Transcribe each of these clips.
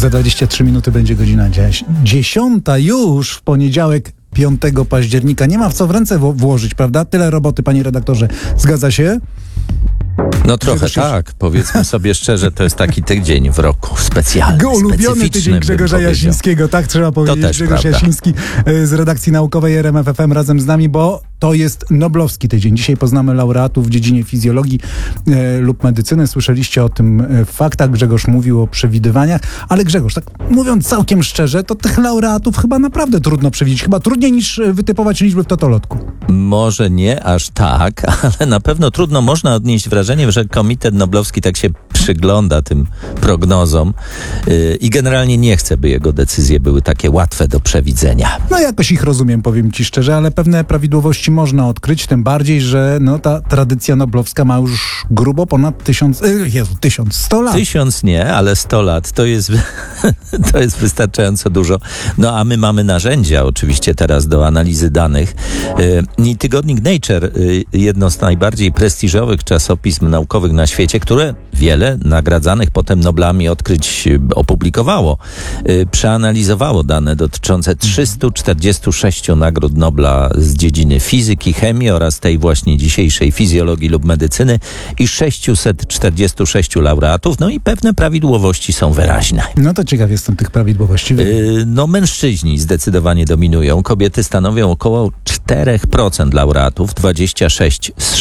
Za 23 minuty będzie godzina 10 już w poniedziałek 5 października. Nie ma w co w ręce włożyć, prawda? Tyle roboty, panie redaktorze. Zgadza się? No trochę tak. Powiedzmy sobie szczerze, to jest taki tydzień w roku specjalny, ulubiony tydzień Grzegorza Jasińskiego. Tak trzeba powiedzieć. Grzegorz Jasiński z redakcji naukowej RMF FM razem z nami, bo to jest noblowski tydzień. Dzisiaj poznamy laureatów w dziedzinie fizjologii lub medycyny. Słyszeliście o tym faktach. Grzegorz mówił o przewidywaniach. Ale Grzegorz, tak mówiąc całkiem szczerze, to tych laureatów chyba naprawdę trudno przewidzieć. Chyba trudniej niż wytypować liczby w totolotku. Może nie aż tak, ale na pewno trudno można odnieść wrażenie, że Komitet Noblowski tak się przygląda tym prognozom i generalnie nie chce, by jego decyzje były takie łatwe do przewidzenia. No jakoś ich rozumiem, powiem ci szczerze, ale pewne prawidłowości można odkryć, tym bardziej, że ta tradycja noblowska ma już grubo ponad 100 lat. 1000 nie, ale 100 lat to jest wystarczająco dużo. No a my mamy narzędzia oczywiście teraz do analizy danych. I tygodnik Nature, jedno z najbardziej prestiżowych czasopism naukowych na świecie, które wiele nagradzanych potem Noblami odkryć opublikowało, przeanalizowało dane dotyczące 346 nagród Nobla z dziedziny fizyki, chemii oraz tej właśnie dzisiejszej fizjologii lub medycyny i 646 laureatów. No i pewne prawidłowości są wyraźne. No to ciekaw jestem tych prawidłowości. Mężczyźni zdecydowanie dominują. Kobiety stanowią około 4% laureatów, 26 z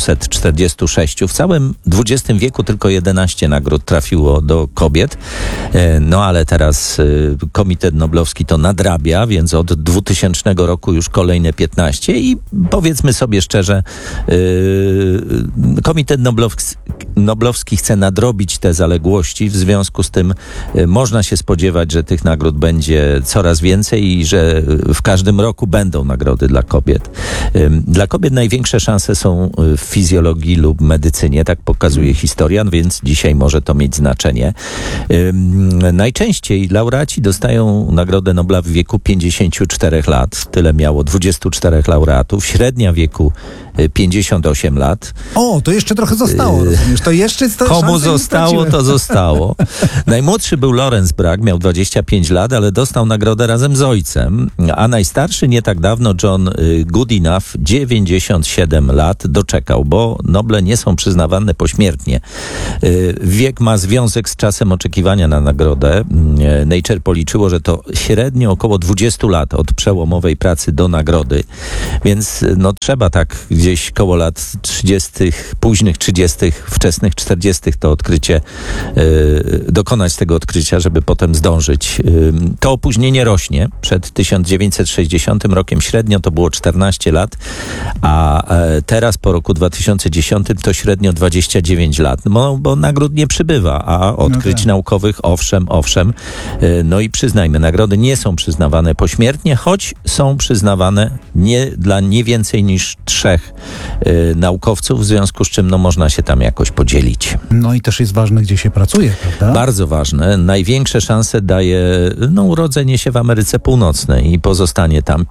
646. W całym XX wieku tylko 11 nagród trafiło do kobiet. No ale teraz Komitet Noblowski to nadrabia, więc od 2000 roku już kolejne 15 i powiedzmy sobie szczerze, Komitet Noblowski chce nadrobić te zaległości. W związku z tym można się spodziewać, że tych nagród będzie coraz więcej i że w każdym roku będą nagrody dla kobiet. Dla kobiet największe szanse są w fizjologii lub medycynie, tak pokazuje historia, więc dzisiaj może to mieć znaczenie. Najczęściej laureaci dostają Nagrodę Nobla w wieku 54 lat. Tyle miało 24 laureatów. Średnia wieku 58 lat. O, to jeszcze trochę zostało, rozumiesz? To jeszcze komu zostało, to zostało. Najmłodszy był Lorenz Bragg, miał 25 lat, ale dostał nagrodę razem z ojcem, a najstarszy nie tak dawno John Goodenough 97 lat doczekał, bo Noble nie są przyznawane pośmiertnie. Wiek ma związek z czasem oczekiwania na nagrodę. Nature policzyło, że to średnio około 20 lat od przełomowej pracy do nagrody, więc trzeba tak gdzieś koło lat 30., późnych 30., wczesnych 40. to odkrycie, dokonać tego odkrycia, żeby potem zdążyć. To opóźnienie rośnie. Przed 1960 rokiem średnio to było 14 lat, a teraz po roku 2010 to średnio 29 lat. Bo nagród nie przybywa, a odkryć naukowych owszem. No i przyznajmy, nagrody nie są przyznawane pośmiertnie, choć są przyznawane dla nie więcej niż 3 naukowców, w związku z czym można się tam jakoś podzielić. No i też jest ważne, gdzie się pracuje, prawda? Bardzo ważne. Największe szanse daje urodzenie się w Ameryce Północnej i pozostanie tam.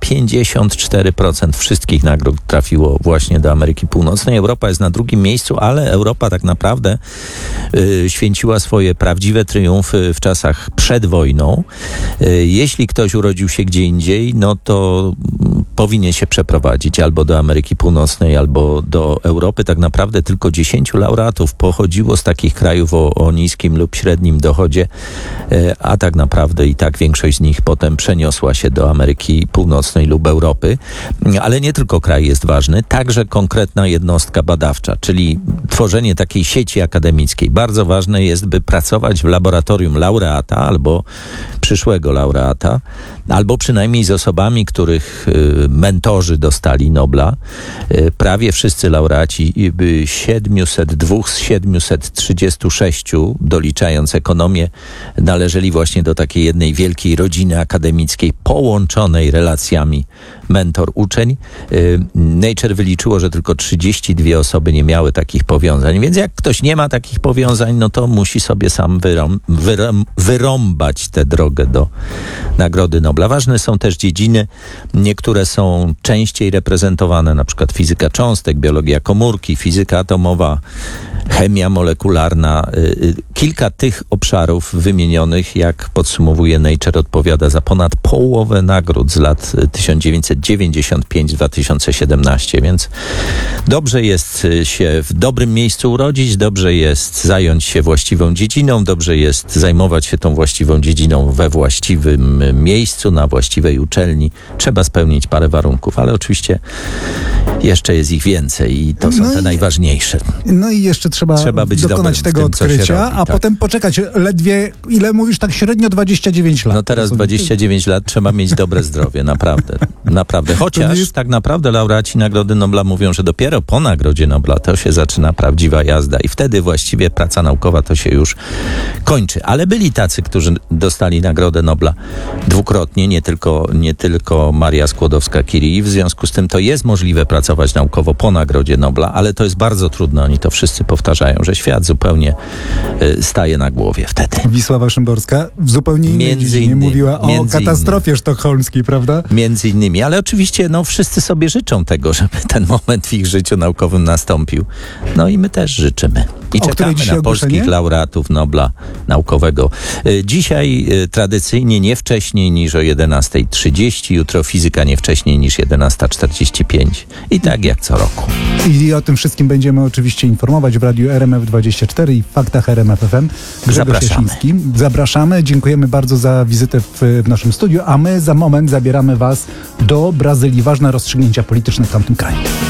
54% wszystkich nagród trafiło właśnie do Ameryki Północnej. Europa jest na drugim miejscu, ale Europa tak naprawdę święciła swoje prawdziwe triumfy w czasach przed wojną. Jeśli ktoś urodził się gdzie indziej, to powinien się przeprowadzić albo do Ameryki Północnej, albo do Europy. Tak naprawdę tylko 10 laureatów pochodziło z takich krajów o niskim lub średnim dochodzie, a tak naprawdę i tak większość z nich potem przeniosła się do Ameryki Północnej lub Europy. Ale nie tylko kraj jest ważny, także konkretna jednostka badawcza, czyli tworzenie takiej sieci akademickiej. Bardzo ważne jest, by pracować w laboratorium laureata albo przyszłego laureata, albo przynajmniej z osobami, których mentorzy dostali Nobla. Prawie wszyscy laureaci, 702 z 736, doliczając ekonomię, należeli właśnie do takiej jednej wielkiej rodziny akademickiej, połączonej relacjami mentor-uczeń. Nature wyliczyło, że tylko 32 osoby nie miały takich powiązań, więc jak ktoś nie ma takich powiązań, to musi sobie sam wyrąbać tę drogę do Nagrody Nobla. Ważne są też dziedziny, niektóre są częściej reprezentowane, na przykład fizyka cząstek, biologia komórki, fizyka atomowa, chemia molekularna. Kilka tych obszarów wymienionych, jak podsumowuje Nature, odpowiada za ponad połowę nagród z lat 1995-2017, więc dobrze jest się w dobrym miejscu urodzić, dobrze jest zająć się właściwą dziedziną, dobrze jest zajmować się tą właściwą dziedziną we właściwym miejscu, na właściwej uczelni. Trzeba spełnić parę warunków, ale oczywiście jeszcze jest ich więcej i to są te najważniejsze. No i jeszcze trzeba być dokonać tego odkrycia, a potem poczekać ledwie, ile mówisz, tak średnio 29 lat. No teraz 29 lat trzeba mieć dobre zdrowie, naprawdę. Naprawdę. Chociaż tak naprawdę laureaci Nagrody Nobla mówią, że dopiero po Nagrodzie Nobla to się zaczyna prawdziwa jazda i wtedy właściwie praca naukowa to się już kończy. Ale byli tacy, którzy dostali Nagrodę Nobla dwukrotnie, nie tylko Maria Skłodowska-Curie. W związku z tym to jest możliwe pracować naukowo po Nagrodzie Nobla, ale to jest bardzo trudno. Oni to wszyscy powtarzają, że świat zupełnie staje na głowie wtedy. Wisława Szymborska w zupełnie innej dziedzinie mówiła o katastrofie sztokholmskiej, prawda? Między innymi, ale oczywiście wszyscy sobie życzą tego, żeby ten moment w ich życiu naukowym nastąpił. No i my też życzymy. I czekamy na polskich laureatów Nobla naukowego. Dzisiaj tradycyjnie nie wcześniej niż o 11:30, jutro fizyka nie wcześniej niż 11:45 i tak jak co roku. I o tym wszystkim będziemy oczywiście informować w radiu RMF24 i w Faktach RMF FM. Grzegorz Jasiński. Zapraszamy. Dziękujemy bardzo za wizytę w naszym studiu, a my za moment zabieramy Was do Brazylii. Ważne rozstrzygnięcia polityczne w tamtym kraju.